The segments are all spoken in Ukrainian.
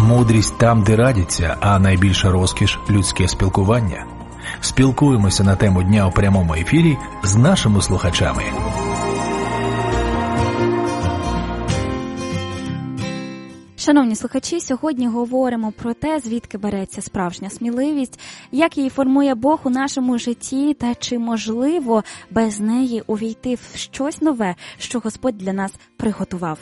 Мудрість там, де радяться, а найбільша розкіш – людське спілкування. Спілкуємося на тему дня у прямому ефірі з нашими слухачами. Шановні слухачі, сьогодні говоримо про те, звідки береться справжня сміливість, як її формує Бог у нашому житті та чи можливо без неї увійти в щось нове, що Господь для нас приготував.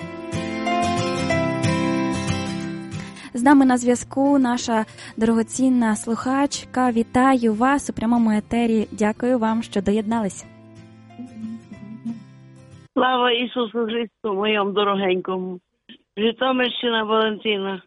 З нами на зв'язку наша дорогоцінна слухачка. Вітаю вас у прямому етері. Дякую вам, що доєдналися. Слава Ісусу Христу, моєму дорогенькому. Житомирщина Валентина.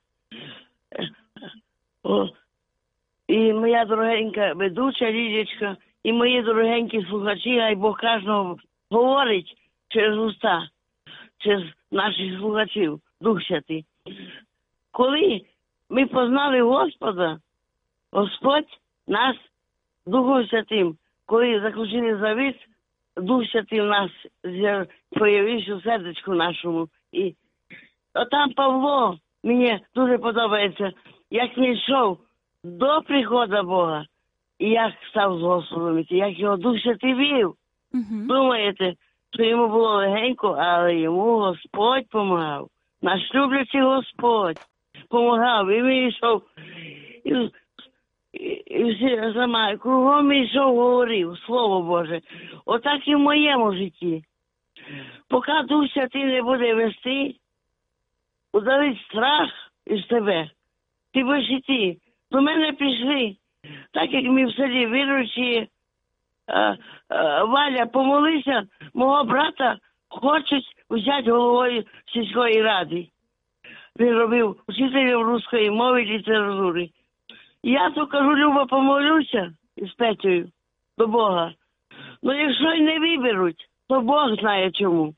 І моя дорогенька ведуча Лілічка, і мої дорогенькі слухачі, хай Бог кожного говорить через уста, через наших слухачів, Дух Святий. Коли ми познали Господа, Господь нас Духом Святим, коли заключили завіт, Дух Святий в нас появився в сердечку нашому. І там Павло, мені дуже подобається, як він йшов до приходу Бога, і як став з Господом, як його Дух Святий вів. Думаєте, що йому було легенько, але йому Господь помагав. Наш люблячий Господь помагав, і він йшов, і всі сама, кругом йшов, говорив, Слово Боже. Отак і в моєму житті. Поки Дух Святий не буде вести, удалить страх із тебе, ти будеш йти. До мене прийшли, так як ми в селі віруючі, Валя, помолися, мого брата хочуть взяти головою сільської ради. Він робив вчителем русської мови і літератури. Я то кажу, Люба, помолюся із Петєю до Бога. Ну якщо й не виберуть, то Бог знає чому.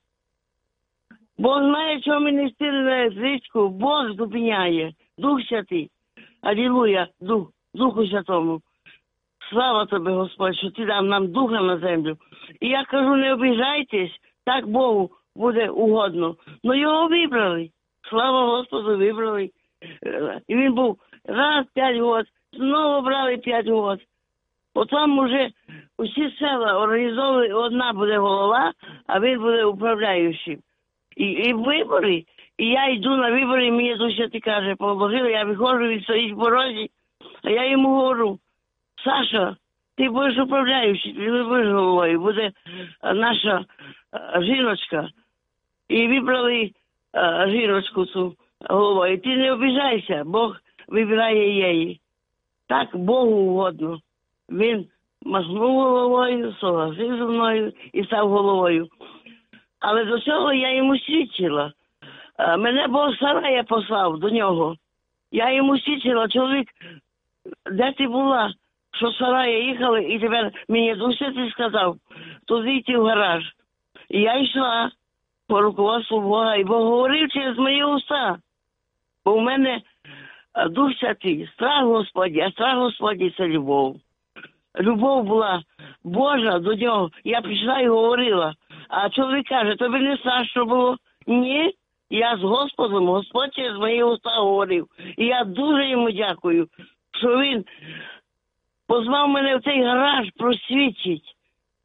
Бог знає, чому ми не стили на електричку, Бог зупиняє, Дух Святий. Алілуя, Духу Святому. Слава тобі, Господь, що ти дав нам Духа на землю. І я кажу, не обіжайтесь, так Богу буде угодно. Ну його вибрали. Слава Господу, вибрали. І він був раз 5 років, знову брали 5 років. Потім вже усі села організовували, одна буде голова, а він буде управляючим. І вибори, і я йду на вибори, і мені Дух Святий каже, положили, я виходжу, він стоїть в порозі, а я йому говорю, Саша, ти будеш управляючий, ти не будеш головою, буде наша жіночка. І вибрали жіночку цю головою. Ти не обіжайся, Бог вибирає її. Так Богу угодно. Він махнув головою, согласив зі мною і став головою. Але до цього я йому свідчила. Мене Бог Сарая послав до нього. Я йому свідчила, чоловік, де ти була? Що з Сарая їхали, і тепер мені Дух Святий сказав, туди йти в гараж. І я йшла по руководству Бога, і Бог говорив через мої уста. Бо в мене Дух Святий, страх Господній, а страх Господній – це любов. Любов була Божа до нього. Я прийшла і говорила. А чоловік каже, тобі не страшно було? Ні, я з Господом, Господь через мої уста говорив. І я дуже йому дякую, що він позвав мене в цей гараж просвідчить.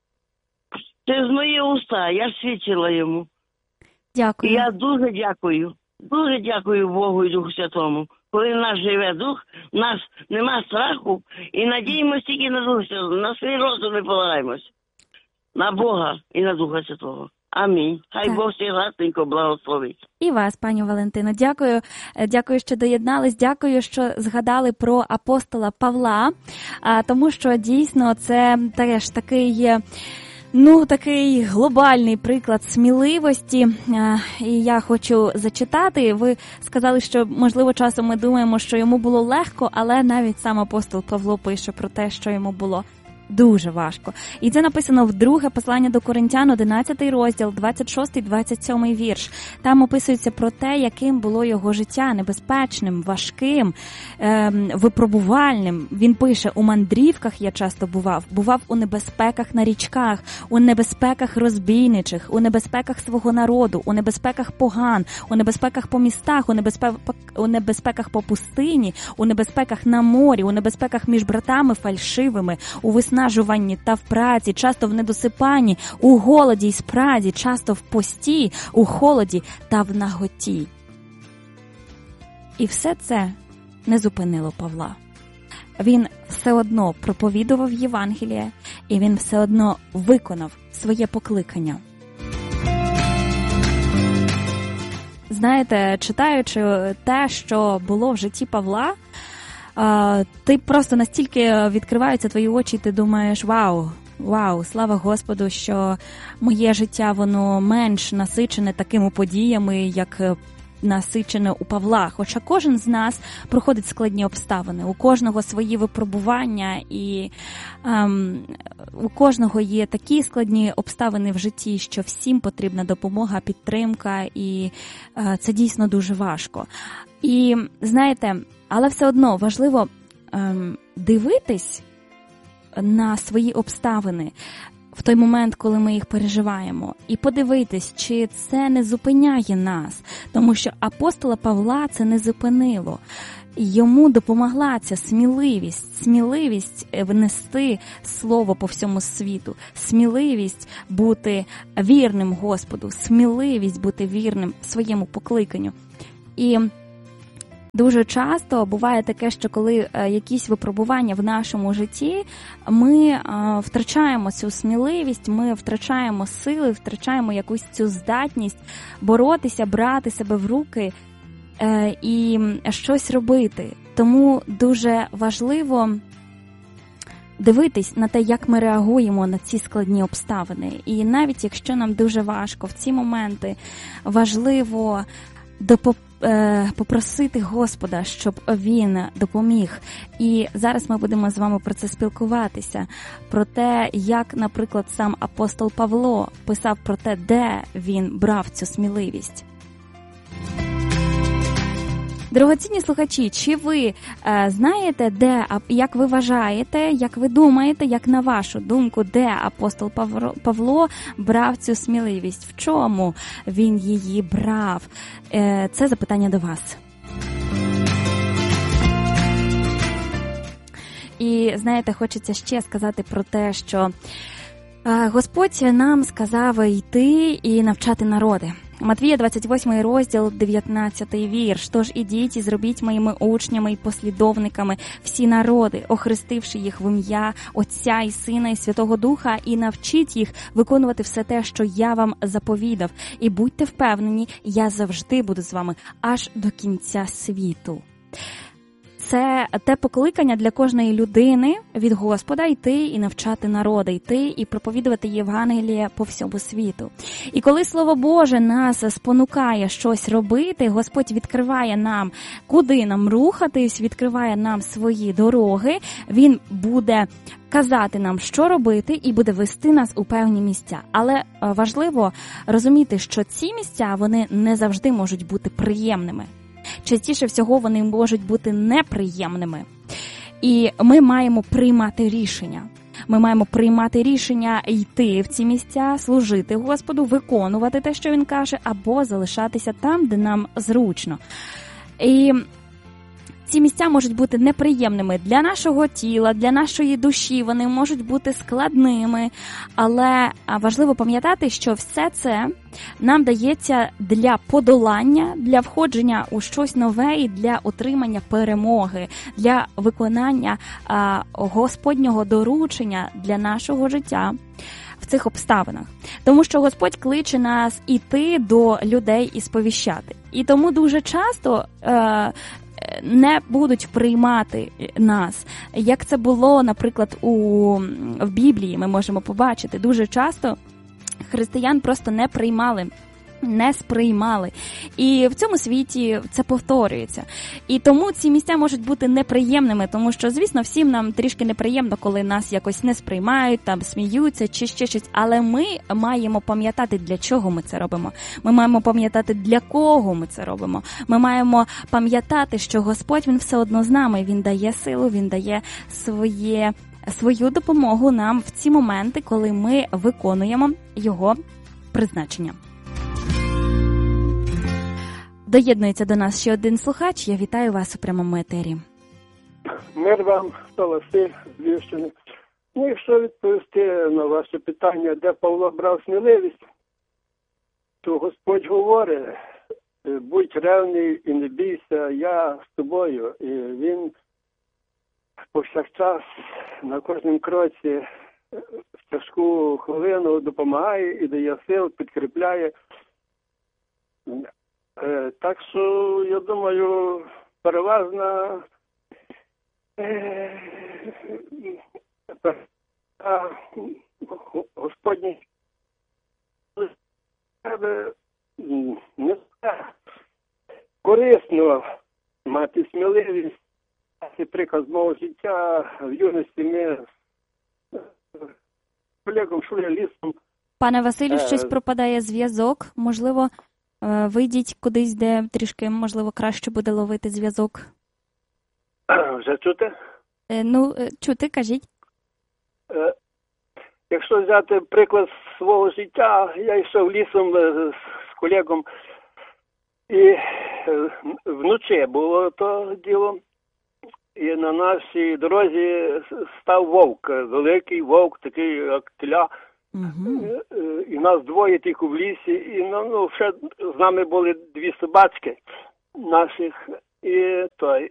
Це з мої уста, я свідчила йому. Дякую. І я дуже дякую Богу і Духу Святому. Коли в нас живе Дух, в нас нема страху, і надіємося тільки на Дух Святого, на свій розум не полагаємось. На Бога і на Духа Святого. Амінь. Хай так. Бог всіх гладенько благословить. І вас, пані Валентино. Дякую, що доєднались. Дякую, що згадали про апостола Павла, тому що дійсно це теж такий глобальний приклад сміливості. І я хочу зачитати. Ви сказали, що, можливо, часом ми думаємо, що йому було легко, але навіть сам апостол Павло пише про те, що йому було Дуже важко. І це написано в друге послання до Коринтян, 11 розділ, 26-27 вірш. Там описується про те, яким було його життя, небезпечним, важким, випробувальним. Він пише, у мандрівках я часто бував у небезпеках на річках, у небезпеках розбійничих, у небезпеках свого народу, у небезпеках поган, у небезпеках по містах, у небезпеках по пустині, у небезпеках на морі, у небезпеках між братами фальшивими, у виснажуванні та в праці, часто в недосипанні, у голоді й спраді, часто в пості, у холоді та в наготі. І все це не зупинило Павла. Він все одно проповідував Євангеліє, і він все одно виконав своє покликання. Знаєте, читаючи те, що було в житті Павла, ти просто настільки відкриваються твої очі, ти думаєш, вау, слава Господу, що моє життя, воно менш насичене такими подіями, як насичене у Павла. Хоча кожен з нас проходить складні обставини, у кожного свої випробування, і у кожного є такі складні обставини в житті, що всім потрібна допомога, підтримка, і це дійсно дуже важко. І, знаєте, але все одно важливо дивитись на свої обставини в той момент, коли ми їх переживаємо, і подивитись, чи це не зупиняє нас, тому що апостола Павла це не зупинило. Йому допомогла ця сміливість внести слово по всьому світу, сміливість бути вірним Господу, сміливість бути вірним своєму покликанню. І дуже часто буває таке, що коли якісь випробування в нашому житті, ми втрачаємо цю сміливість, ми втрачаємо сили, втрачаємо якусь цю здатність боротися, брати себе в руки і щось робити. Тому дуже важливо дивитись на те, як ми реагуємо на ці складні обставини. І навіть якщо нам дуже важко в ці моменти, важливо попросити Господа, щоб Він допоміг. І зараз ми будемо з вами про це спілкуватися. Про те, як, наприклад, сам апостол Павло писав про те, де він брав цю сміливість. Дорогоцінні слухачі, чи ви знаєте, де, як ви вважаєте, як ви думаєте, як на вашу думку, де апостол Павло брав цю сміливість? В чому він її брав? Це запитання до вас. І, знаєте, хочеться ще сказати про те, що Господь нам сказав йти і навчати народи. Матвія 28 розділ, 19 вірш. «Тож ідіть і зробіть моїми учнями і послідовниками всі народи, охрестивши їх в ім'я Отця і Сина і Святого Духа, і навчіть їх виконувати все те, що я вам заповідав. І будьте впевнені, я завжди буду з вами аж до кінця світу». Це те покликання для кожної людини від Господа йти і навчати народи, йти і проповідувати Євангеліє по всьому світу. І коли Слово Боже нас спонукає щось робити, Господь відкриває нам, куди нам рухатись, відкриває нам свої дороги, Він буде казати нам, що робити, і буде вести нас у певні місця. Але важливо розуміти, що ці місця, вони не завжди можуть бути приємними. Частіше всього вони можуть бути неприємними. І ми маємо приймати рішення. Ми маємо приймати рішення йти в ці місця, служити Господу, виконувати те, що Він каже, або залишатися там, де нам зручно. І ці місця можуть бути неприємними для нашого тіла, для нашої душі, вони можуть бути складними, але важливо пам'ятати, що все це нам дається для подолання, для входження у щось нове і для отримання перемоги, для виконання Господнього доручення для нашого життя в цих обставинах. Тому що Господь кличе нас іти до людей і сповіщати. І тому дуже часто не будуть приймати нас. Як це було, наприклад, в Біблії, ми можемо побачити. Дуже часто християн просто не приймали не сприймали. І в цьому світі це повторюється. І тому ці місця можуть бути неприємними, тому що, звісно, всім нам трішки неприємно, коли нас якось не сприймають, там сміються чи ще щось. Але ми маємо пам'ятати, для чого ми це робимо. Ми маємо пам'ятати, для кого ми це робимо. Ми маємо пам'ятати, що Господь, Він все одно з нами. Він дає силу, Він дає свою допомогу нам в ці моменти, коли ми виконуємо Його призначення. Доєднується до нас ще один слухач. Я вітаю вас у прямому етері. Мир вам, Василь з Львівщини. Ну, якщо відповісти на ваше питання, де Павло брав сміливість, то Господь говорить, будь ревний і не бійся, я з тобою. І він повсякчас на кожному кроці в тяжку хвилину допомагає і дає сил, підкріпляє. Так що, я думаю, переважна Господній не корисно мати сміливість. Це приказ мого життя. В юності ми колегом йшли лісом. Пане Василю, щось пропадає зв'язок. Можливо, вийдіть кудись, де трішки, можливо, краще буде ловити зв'язок. Вже чути? Чути, кажіть. Якщо взяти приклад свого життя, я йшов лісом з колегом, і вночі було то діло, і на нашій дорозі став вовк, великий вовк, такий як теля. Угу. І нас двоє тільки в лісі, і ще з нами були дві собачки наших, і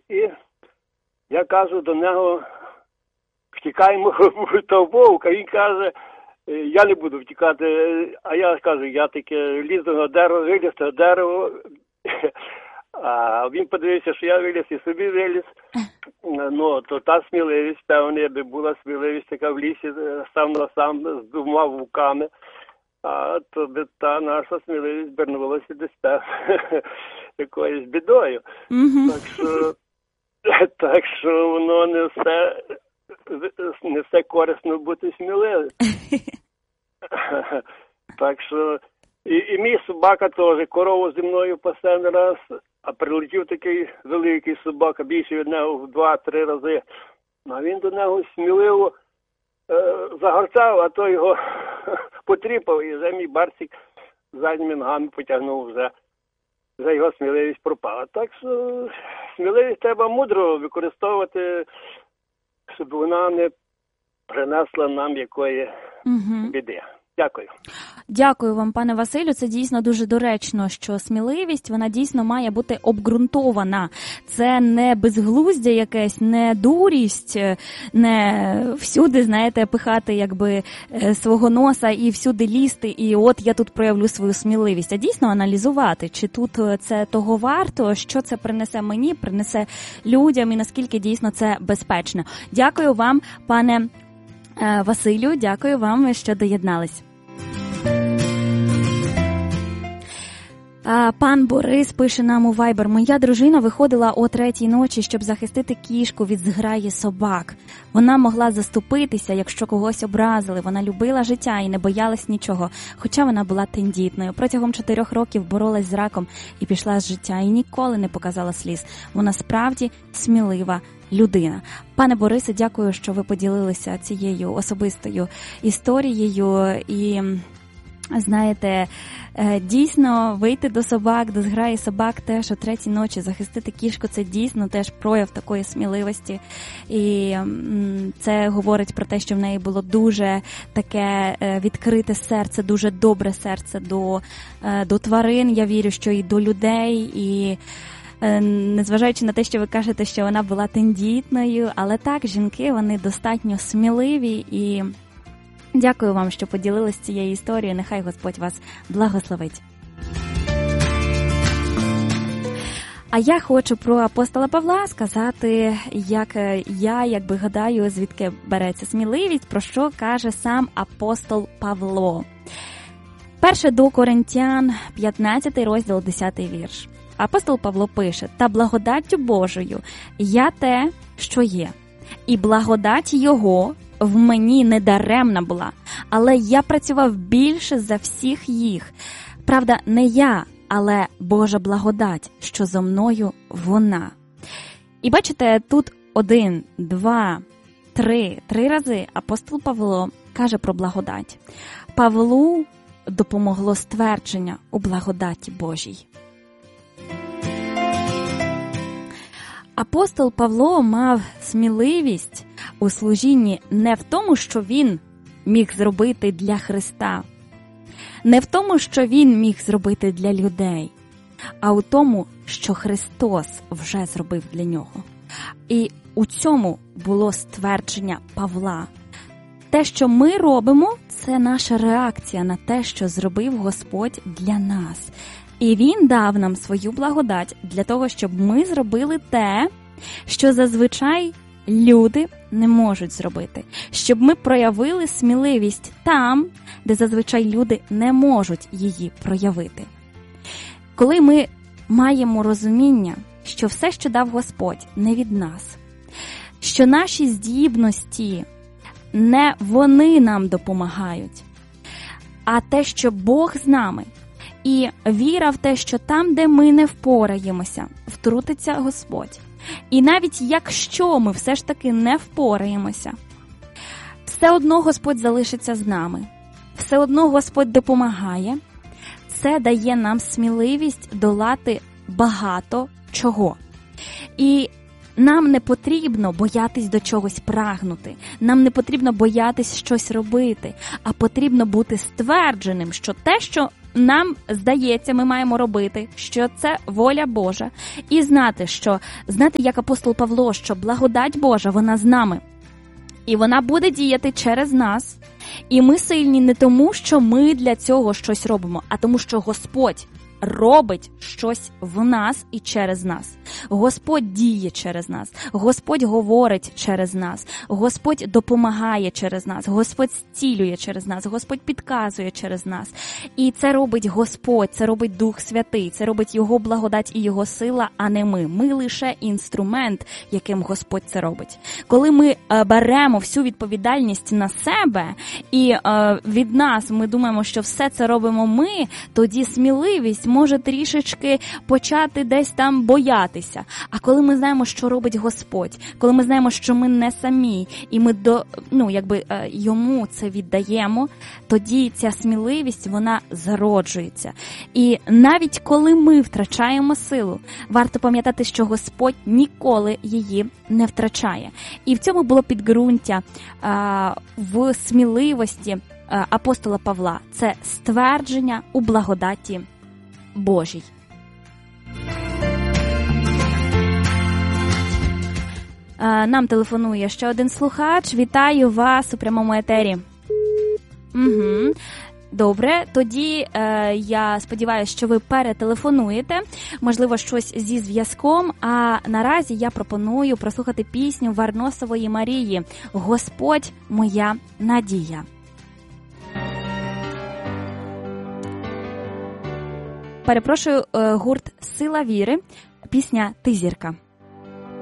я кажу до нього, втікаємо в того вовка, він каже, я не буду втікати, а я кажу, я таке лізу на дерево, виліз на дерево, а він подивився, що я виліз і собі виліз. То та сміливість, певно, якби була сміливість така в лісі, сам на сам, з двома вовками, то би та наша сміливість вернулася десь якоюсь бідою. Mm-hmm. Так що воно не все корисно бути сміливим. Так що і мій собака теж корову зі мною пасе не раз, а прилетів такий великий собака, більше від нього в 2-3 рази. А він до нього сміливо загорцав, а то його потріпав, і вже мій барсик задніми ногами потягнув, вже його сміливість пропала. Так що сміливість треба мудро використовувати, щоб вона не принесла нам якої біди. Дякую. Дякую вам, пане Василю. Це дійсно дуже доречно, що сміливість, вона дійсно має бути обґрунтована. Це не безглуздя якесь, не дурість, не всюди, знаєте, пихати якби свого носа і всюди лізти, і от я тут проявлю свою сміливість. А дійсно аналізувати, чи тут це того варто, що це принесе мені, принесе людям і наскільки дійсно це безпечно. Дякую вам, пане Василю, дякую вам, що доєднались. Пан Борис пише нам у Viber: моя дружина виходила о 3-й ночі, щоб захистити кішку від зграї собак. Вона могла заступитися, якщо когось образили. Вона любила життя і не боялась нічого, хоча вона була тендітною. Протягом 4 років боролась з раком і пішла з життя, і ніколи не показала сліз. Вона справді смілива людина. Пане Борисе, дякую, що ви поділилися цією особистою історією. І знаєте, дійсно вийти до собак, до зграї собак теж о 3-й ночі, захистити кішку, це дійсно теж прояв такої сміливості. І це говорить про те, що в неї було дуже таке відкрите серце, дуже добре серце до тварин, я вірю, що і до людей, і незважаючи на те, що ви кажете, що вона була тендітною, але так, жінки, вони достатньо сміливі, і дякую вам, що поділилися цією історією. Нехай Господь вас благословить. А я хочу про апостола Павла сказати, як я гадаю, звідки береться сміливість, про що каже сам апостол Павло. Перше до Коринтян, 15 розділ, 10 вірш. Апостол Павло пише: «Та благодаттю Божою я те, що є, і благодать Його в мені недаремна була, але я працював більше за всіх їх. Правда, не я, але Божа благодать, що зо мною вона». І бачите, тут 1, 2, 3 рази апостол Павло каже про благодать. Павлу допомогло ствердження у благодаті Божій. Апостол Павло мав сміливість у служінні не в тому, що він міг зробити для Христа, не в тому, що він міг зробити для людей, а у тому, що Христос вже зробив для нього. І у цьому було ствердження Павла. Те, що ми робимо, це наша реакція на те, що зробив Господь для нас. І Він дав нам свою благодать для того, щоб ми зробили те, що зазвичай люди не можуть зробити. Щоб ми проявили сміливість там, де зазвичай люди не можуть її проявити. Коли ми маємо розуміння, що все, що дав Господь, не від нас, що наші здібності не вони нам допомагають, а те, що Бог з нами, і віра в те, що там, де ми не впораємося, втрутиться Господь. І навіть якщо ми все ж таки не впораємося, все одно Господь залишиться з нами, все одно Господь допомагає. Це дає нам сміливість долати багато чого. І нам не потрібно боятись до чогось прагнути, нам не потрібно боятись щось робити, а потрібно бути ствердженим, що те, що нам здається, ми маємо робити, що це воля Божа, і знати, як апостол Павло, що благодать Божа, вона з нами, і вона буде діяти через нас, і ми сильні не тому, що ми для цього щось робимо, а тому, що Господь робить щось в нас і через нас. Господь діє через нас, Господь говорить через нас, Господь допомагає через нас, Господь зцілює через нас, Господь підказує через нас. І це робить Господь, це робить Дух Святий, це робить Його благодать і Його сила, а не ми. Ми лише інструмент, яким Господь це робить. Коли ми беремо всю відповідальність на себе і від нас ми думаємо, що все це робимо ми, тоді сміливість може трішечки почати десь там боятися. А коли ми знаємо, що робить Господь, коли ми знаємо, що ми не самі, і ми йому це віддаємо, тоді ця сміливість, вона зароджується. І навіть коли ми втрачаємо силу, варто пам'ятати, що Господь ніколи її не втрачає. І в цьому було підґрунтя в сміливості апостола Павла. Це ствердження у благодаті Божій. Нам телефонує ще один слухач. Вітаю вас у прямому етері. Угу. Добре, тоді я сподіваюся, що ви перетелефонуєте, можливо, щось зі зв'язком, а наразі я пропоную прослухати пісню Варносової Марії «Господь моя надія». Перепрошую, гурт «Сила віри», пісня «Ти зірка».